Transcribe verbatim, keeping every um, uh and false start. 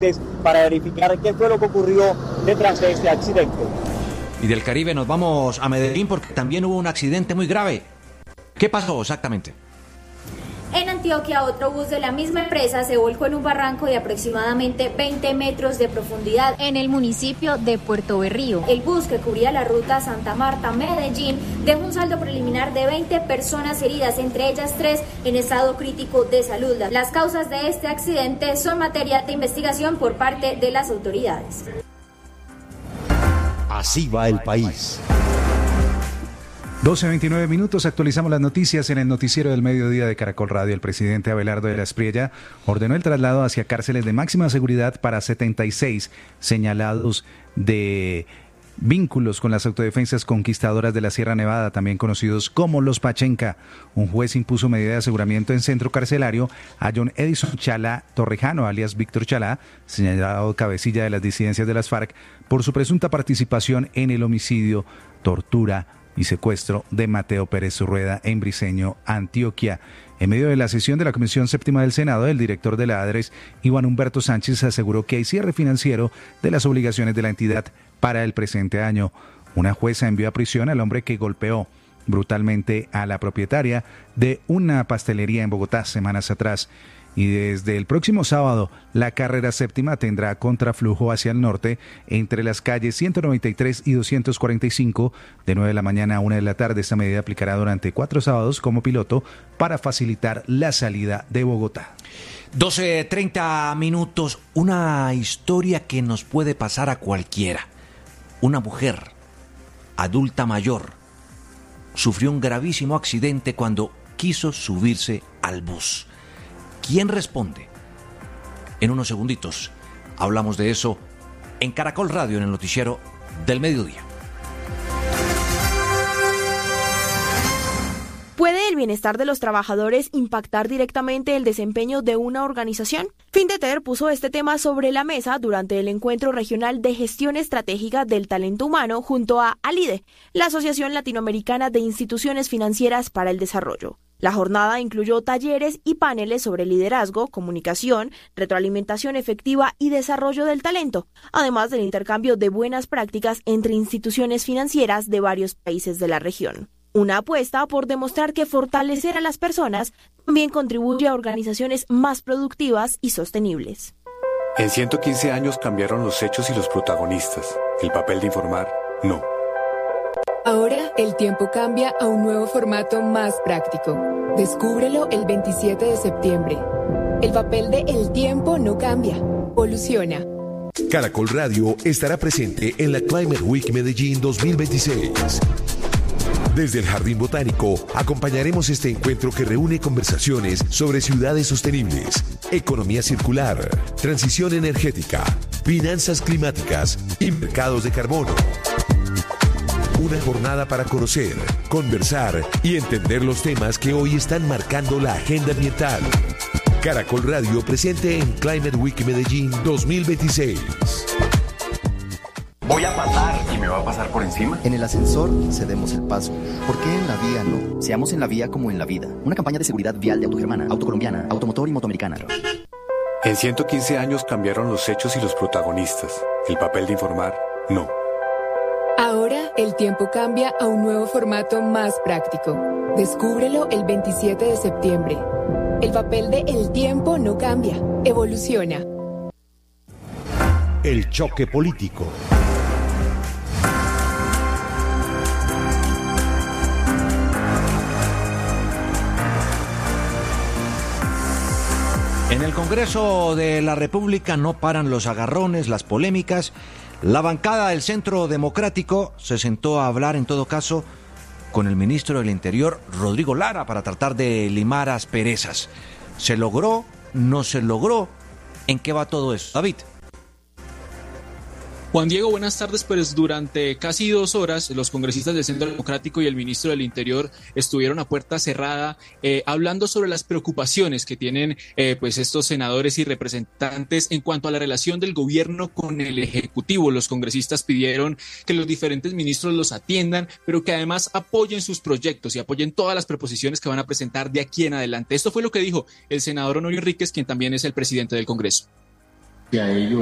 para verificar qué fue lo que ocurrió detrás de este accidente. Y del Caribe nos vamos a Medellín porque también hubo un accidente muy grave. ¿Qué pasó exactamente? En Antioquia, otro bus de la misma empresa se volcó en un barranco de aproximadamente veinte metros de profundidad en el municipio de Puerto Berrío. El bus, que cubría la ruta Santa Marta-Medellín, dejó un saldo preliminar de veinte personas heridas, entre ellas tres en estado crítico de salud. Las causas de este accidente son materia de investigación por parte de las autoridades. Así va el país. doce veintinueve minutos, actualizamos las noticias en el noticiero del mediodía de Caracol Radio. El presidente Abelardo de la Espriella ordenó el traslado hacia cárceles de máxima seguridad para setenta y seis señalados de vínculos con las autodefensas conquistadoras de la Sierra Nevada, también conocidos como los Pachenca. Un juez impuso medida de aseguramiento en centro carcelario a John Edison Chalá Torrejano, alias Víctor Chalá, señalado cabecilla de las disidencias de las FARC, por su presunta participación en el homicidio, tortura y secuestro de Mateo Pérez Zurrueda en Briceño, Antioquia. En medio de la sesión de la Comisión Séptima del Senado, el director de la ADRES, Iván Humberto Sánchez, aseguró que hay cierre financiero de las obligaciones de la entidad para el presente año. Una jueza envió a prisión al hombre que golpeó brutalmente a la propietaria de una pastelería en Bogotá semanas atrás. Y desde el próximo sábado, la carrera séptima tendrá contraflujo hacia el norte entre las calles ciento noventa y tres y doscientos cuarenta y cinco de nueve de la mañana a una de la tarde. Esta medida aplicará durante cuatro sábados como piloto para facilitar la salida de Bogotá. doce treinta minutos, una historia que nos puede pasar a cualquiera. Una mujer adulta mayor sufrió un gravísimo accidente cuando quiso subirse al bus. ¿Quién responde? En unos segunditos hablamos de eso en Caracol Radio, en el noticiero del mediodía. ¿Puede el bienestar de los trabajadores impactar directamente el desempeño de una organización? Findeter puso este tema sobre la mesa durante el Encuentro Regional de Gestión Estratégica del Talento Humano junto a ALIDE, la Asociación Latinoamericana de Instituciones Financieras para el Desarrollo. La jornada incluyó talleres y paneles sobre liderazgo, comunicación, retroalimentación efectiva y desarrollo del talento, además del intercambio de buenas prácticas entre instituciones financieras de varios países de la región. Una apuesta por demostrar que fortalecer a las personas también contribuye a organizaciones más productivas y sostenibles. En ciento quince años cambiaron los hechos y los protagonistas. El papel de informar, no. Ahora el tiempo cambia a un nuevo formato más práctico. Descúbrelo el veintisiete de septiembre. El papel de El Tiempo no cambia, evoluciona. Caracol Radio estará presente en la Climate Week Medellín dos mil veintiséis. Desde el Jardín Botánico acompañaremos este encuentro que reúne conversaciones sobre ciudades sostenibles, economía circular, transición energética, finanzas climáticas y mercados de carbono. Una jornada para conocer, conversar y entender los temas que hoy están marcando la agenda ambiental. Caracol Radio presente en Climate Week Medellín dos mil veintiséis. Voy a pasar y me va a pasar por encima. En el ascensor cedemos el paso. ¿Por qué en la vía no? Seamos en la vía como en la vida. Una campaña de seguridad vial de Autogermana, Autocolombiana, Automotor y Motoamericana. En ciento quince años cambiaron los hechos y los protagonistas. El papel de informar, no. Ahora el tiempo cambia a un nuevo formato más práctico. Descúbrelo el veintisiete de septiembre. El papel de El Tiempo no cambia, evoluciona. El choque político. En el Congreso de la República no paran los agarrones, las polémicas. La bancada del Centro Democrático se sentó a hablar, en todo caso, con el ministro del Interior, Rodrigo Lara, para tratar de limar asperezas. ¿Se logró? ¿No se logró? ¿En qué va todo eso? David. Juan Diego, buenas tardes. Pues durante casi dos horas los congresistas del Centro Democrático y el ministro del Interior estuvieron a puerta cerrada eh, hablando sobre las preocupaciones que tienen eh, pues estos senadores y representantes en cuanto a la relación del gobierno con el Ejecutivo. Los congresistas pidieron que los diferentes ministros los atiendan, pero que además apoyen sus proyectos y apoyen todas las proposiciones que van a presentar de aquí en adelante. Esto fue lo que dijo el senador Honorio Enríquez, quien también es el presidente del Congreso. a ello